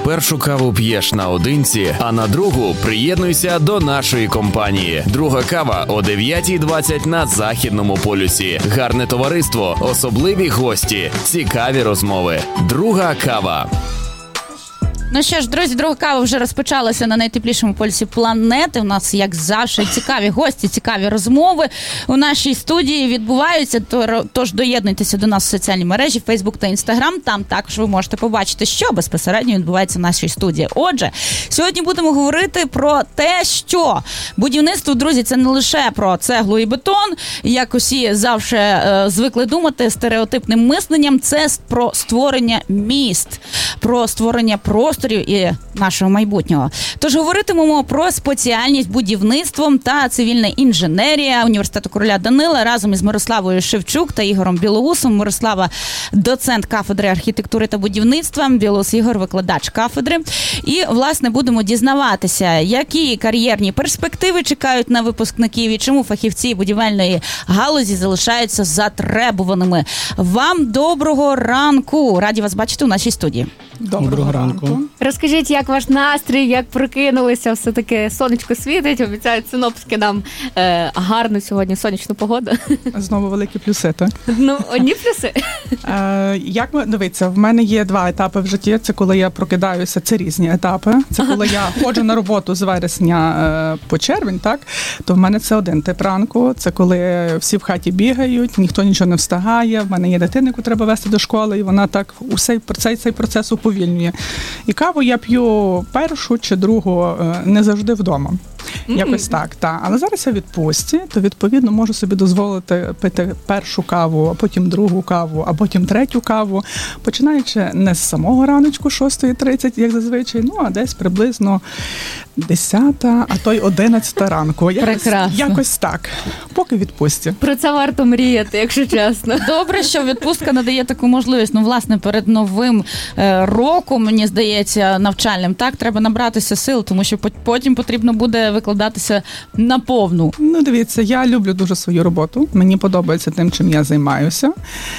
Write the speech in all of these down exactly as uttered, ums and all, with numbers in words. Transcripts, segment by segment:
Першу каву п'єш наодинці, а на другу приєднуйся до нашої компанії. Друга кава о дев'ята двадцять на Західному полюсі. Гарне товариство, особливі гості, цікаві розмови. Друга кава. Ну що ж, друзі, друга кава вже розпочалася на найтеплішому полюсі планети. У нас, як завжди, цікаві гості, цікаві розмови у нашій студії відбуваються. Тож доєднуйтеся до нас в соціальні мережі, Фейсбук та Інстаграм. Там також ви можете побачити, що безпосередньо відбувається в нашій студії. Отже, сьогодні будемо говорити про те, що будівництво, друзі, це не лише про цеглу і бетон, як усі завжди е, звикли думати стереотипним мисленням. Це про створення міст, про створення просторів і нашого майбутнього. Тож говоритимемо про спеціальність будівництвом та цивільна інженерія університету короля Данила разом із Мирославою Шевчук та Ігорем Білоусом. Мирослава – доцент кафедри архітектури та будівництва, Білоус Ігор – викладач кафедри. І, власне, будемо дізнаватися, які кар'єрні перспективи чекають на випускників і чому фахівці будівельної галузі залишаються затребуваними. Вам доброго ранку! Раді вас бачити у нашій студії. Доброго, Доброго ранку. ранку. Розкажіть, як ваш настрій, як прокинулися, все-таки сонечко світить, обіцяють синоптики нам е, гарну сьогодні сонячну погоду. Знову великі плюси, так? Ну, одні плюси. Е, як ми, дивіться, в мене є два етапи в житті. Це коли я прокидаюся, це різні етапи. Це коли я ходжу на роботу з вересня е, по червень, так? То в мене це один тип ранку. Це коли всі в хаті бігають, ніхто нічого не встигає. В мене є дитина, яку треба вести до школи, і вона так усей цей, цей процес уповільнює. І каву я п'ю першу чи другу, не завжди вдома. Mm-hmm. Якось так, так. Але зараз я в відпустці, то відповідно можу собі дозволити пити першу каву, а потім другу каву, а потім третю каву, починаючи не з самого раночку шоста тридцять, як зазвичай, ну, а десь приблизно десята, а то й одинадцята ранку. Якось, якось так, поки в відпустці. Про це варто мріяти, якщо чесно. Добре, що відпустка надає таку можливість. Ну, власне, перед новим е, роком, мені здається, навчальним, так, треба набратися сил, тому що потім потрібно буде викладатися наповну. Ну, дивіться, я люблю дуже свою роботу. Мені подобається тим, чим я займаюся.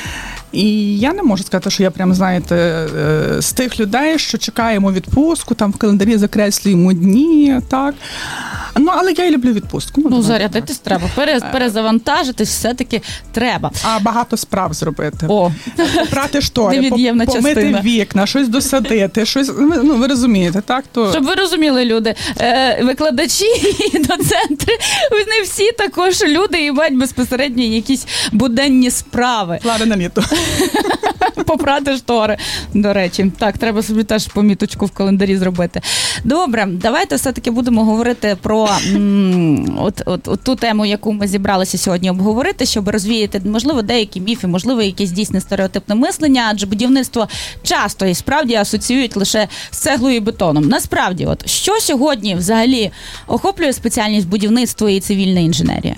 І я не можу сказати, що я прям, знаєте, з тих людей, що чекаємо відпустку, там в календарі закреслюємо дні, так. Ну, але я і люблю відпустку. Ну, зарядитись треба, Перез, перезавантажитись все-таки треба. А багато справ зробити. О, попрати штори, невід'ємна помити частина. Вікна, щось досадити, щось, ну, ви розумієте, так? То... Щоб ви розуміли, люди, е, викладачі і доцентри, вони всі також люди і мають безпосередньо якісь буденні справи. Плани на літо. Попрати штори, до речі. Так, треба собі теж поміточку в календарі зробити. Добре, давайте все-таки будемо говорити про м, от, от, от ту тему, яку ми зібралися сьогодні обговорити, щоб розвіяти, можливо, деякі міфи, можливо, якесь дійсне стереотипне мислення, адже будівництво часто і справді асоціюють лише з цеглою і бетоном. Насправді, от, що сьогодні взагалі охоплює спеціальність будівництва і цивільна інженерія?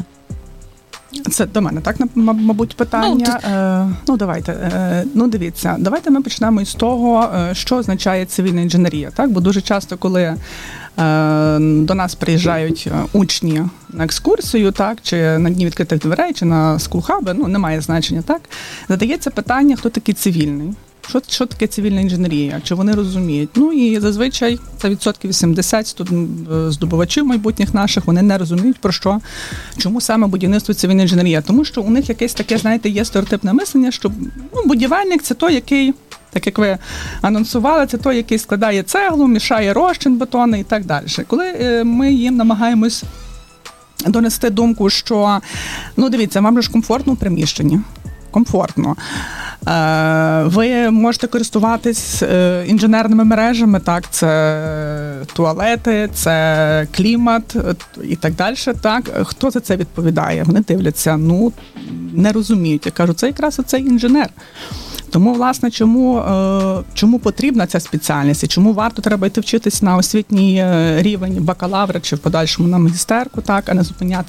Це до мене, так, мабуть, питання. Ну, тут... е, ну давайте. Е, ну, дивіться, давайте ми почнемо із того, що означає цивільна інженерія. Так? Бо дуже часто, коли е, до нас приїжджають учні на екскурсію, так, чи на дні відкритих дверей, чи на скулхаби, ну, немає значення, так, задається питання, хто такий цивільний. Що, що таке цивільна інженерія? Чи вони розуміють? Ну і зазвичай це відсотків вісімдесят здобувачів майбутніх наших, вони не розуміють про що, чому саме будівництво цивільна інженерія. Тому що у них якесь таке, знаєте, є стереотипне мислення, що ну, будівельник – це той, який, так як ви анонсували, це той, який складає цеглу, мішає розчин бетону і так далі. Коли ми їм намагаємось донести думку, що, ну дивіться, вам же ж комфортно в приміщенні. Комфортно. Ви можете користуватись інженерними мережами, так, це туалети, це клімат і так далі, так. Хто за це відповідає? Вони дивляться, ну, не розуміють. Я кажу, це якраз оцей інженер. Тому, власне, чому, чому потрібна ця спеціальність і чому варто треба йти вчитись на освітній рівень бакалавра чи в подальшому на магістерку, так, а не зупинятися